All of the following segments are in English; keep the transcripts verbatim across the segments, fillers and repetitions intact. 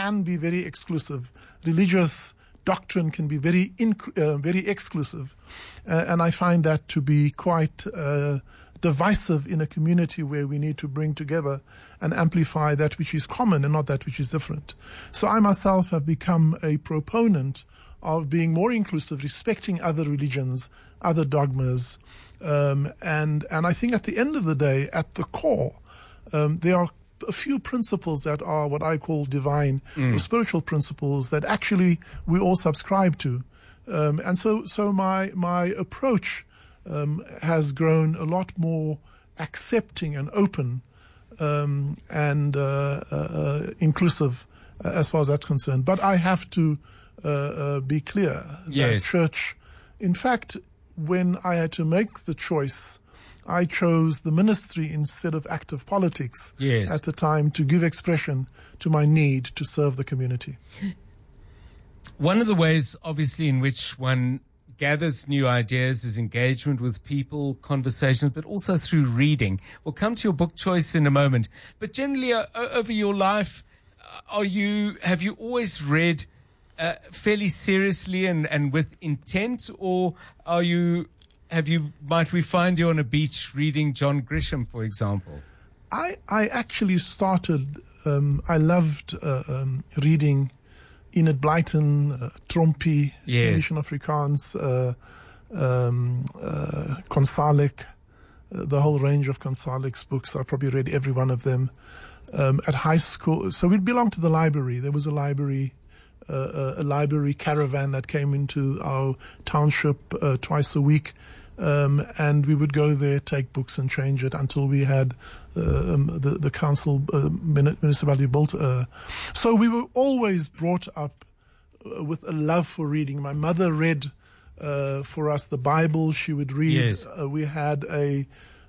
can be very exclusive. Religious doctrine can be very inc- uh, very exclusive. Uh, and I find that to be quite uh, divisive in a community where we need to bring together and amplify that which is common and not that which is different. So I myself have become a proponent of being more inclusive, respecting other religions, other dogmas. Um, and, and I think at the end of the day, at the core, um, there are a few principles that are what I call divine mm. or spiritual principles that actually we all subscribe to. Um, and so, so my, my approach, um, has grown a lot more accepting and open, um, and, uh, uh, inclusive uh, as far as that's concerned. But I have to, uh, uh be clear yes. that church, in fact, when I had to make the choice, I chose the ministry instead of active politics yes. at the time to give expression to my need to serve the community. One of the ways, obviously, in which one gathers new ideas is engagement with people, conversations, but also through reading. We'll come to your book choice in a moment. But generally, uh, over your life, are you have you always read uh, fairly seriously and, and with intent, or are you have you might we find you on a beach reading John Grisham, for example? I I actually started. Um, I loved uh, um, reading Enid Blyton, uh, Trompi, yes. Mission Afrikaans, uh, um, uh, Konsalek, uh, the whole range of Konsalek's books. I probably read every one of them. Um, at high school, so we belonged to the library. There was a library, uh, a library caravan that came into our township uh, twice a week. Um, and we would go there, take books and change it until we had uh, um, the, the council uh, municipality built. Uh, so we were always brought up uh, with a love for reading. My mother read uh, for us the Bible. She would read. Yes. Uh, we had a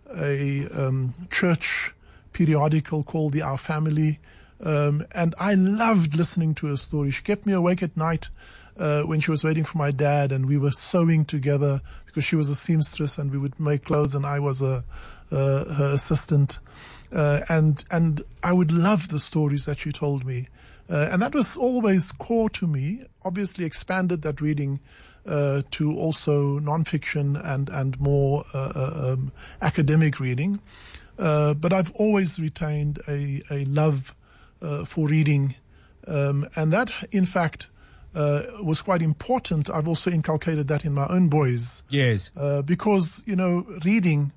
a um, church periodical called the Our Family, um, and I loved listening to her story. She kept me awake at night. Uh, when she was waiting for my dad, and we were sewing together because she was a seamstress and we would make clothes and I was a, uh, her assistant. Uh, and, and I would love the stories that she told me. Uh, and that was always core to me. Obviously expanded that reading, uh, to also nonfiction and, and more, uh, um, academic reading. Uh, but I've always retained a, a love, uh, for reading. Um, and that, in fact, Uh, was quite important. I've also inculcated that in my own boys. Yes. Uh, because, you know, reading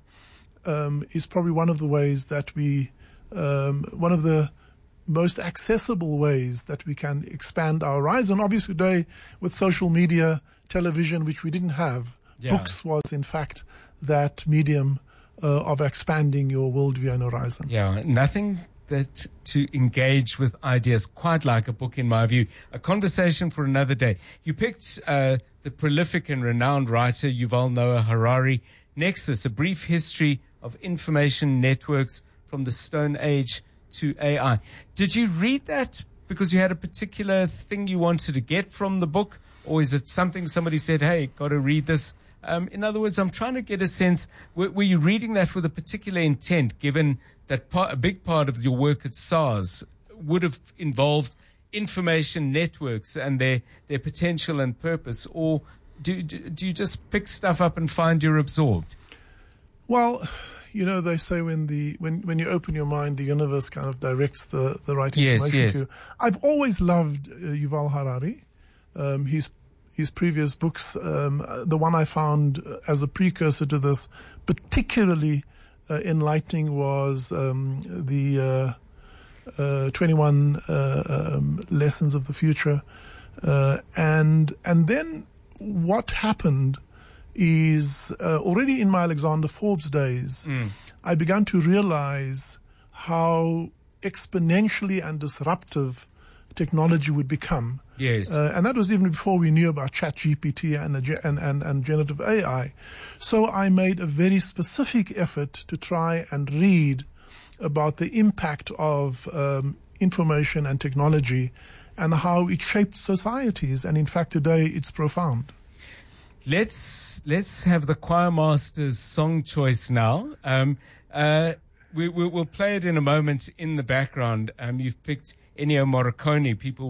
um, is probably one of the ways that we, um, one of the most accessible ways that we can expand our horizon. Obviously today with social media, television, which we didn't have, yeah. books was in fact that medium uh, of expanding your worldview and horizon. Yeah, nothing that to engage with ideas, quite like a book in my view. A conversation for another day. You picked uh, the prolific and renowned writer Yuval Noah Harari, Nexus, a brief history of information networks from the Stone Age to A I. Did you read that because you had a particular thing you wanted to get from the book, or is it something somebody said, hey, got to read this? Um, in other words, I'm trying to get a sense, were, were you reading that with a particular intent, given that part, a big part of your work at SARS would have involved information networks and their, their potential and purpose, or do, do, do you just pick stuff up and find you're absorbed? Well, you know, they say when the when, when you open your mind, the universe kind of directs the, the right yes, information yes. to you. I've always loved uh, Yuval Harari. Um, he's His previous books, um, the one I found as a precursor to this particularly uh, enlightening was um, the uh, uh, twenty-one uh, um, Lessons of the Future. Uh, and and then what happened is uh, already in my Alexander Forbes days, mm. I began to realize how exponentially and disruptive technology would become. Yes. Uh, and that was even before we knew about ChatGPT and, and, and, and generative A I. So I made a very specific effort to try and read about the impact of um, information and technology and how it shaped societies. And in fact, today it's profound. Let's, let's have the choir master's song choice now. Um, uh, we, we, we'll play it in a moment in the background. Um, you've picked Ennio Morricone. People